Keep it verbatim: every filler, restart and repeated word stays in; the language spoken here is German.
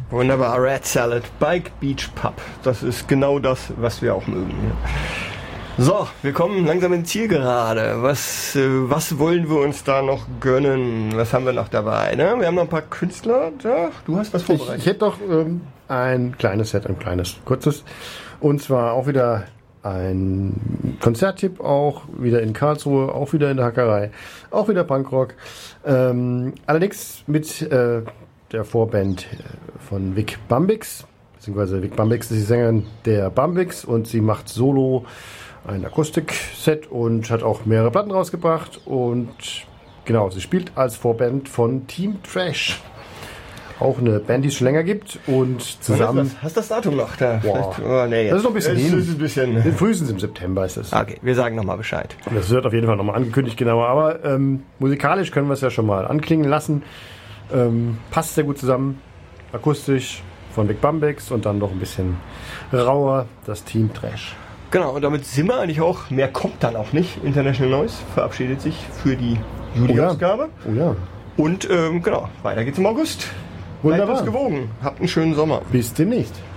Wunderbar, Red Salad, Bike Beach Pub. Das ist genau das, was wir auch mögen. So, wir kommen langsam ins Ziel gerade. Was, äh, was wollen wir uns da noch gönnen? Was haben wir noch dabei? Ne? Wir haben noch ein paar Künstler. Ja, du hast was vorbereitet. Ich, ich hätte doch ähm, ein kleines Set, ein kleines, kurzes. Und zwar auch wieder ein Konzerttipp, auch wieder in Karlsruhe, auch wieder in der Hackerei, auch wieder Punkrock. Ähm, allerdings mit äh, der Vorband von Vic Bambix, beziehungsweise Vic Bambix ist die Sängerin der Bambix und sie macht solo ein Akustikset und hat auch mehrere Platten rausgebracht und genau, sie spielt als Vorband von Team Trash. Auch eine Band, die es schon länger gibt und zusammen... Hast du das Datum noch? Da oh, nee, das ist noch ein bisschen das hin. Ist ein bisschen frühestens im September ist das. Okay, wir sagen nochmal Bescheid. Das wird auf jeden Fall nochmal angekündigt, genauer. Aber ähm, musikalisch können wir es ja schon mal anklingen lassen. Ähm, passt sehr gut zusammen. Akustisch von Vic Bambix und dann noch ein bisschen rauer, das Team Trash. Genau, und damit sind wir eigentlich auch, mehr kommt dann auch nicht. International Noise verabschiedet sich für die Juli-Ausgabe. Oh ja. Oh ja. Und ähm, genau, weiter geht's im August. Wunderbar. Bleibt uns gewogen. Habt einen schönen Sommer. Bis demnächst.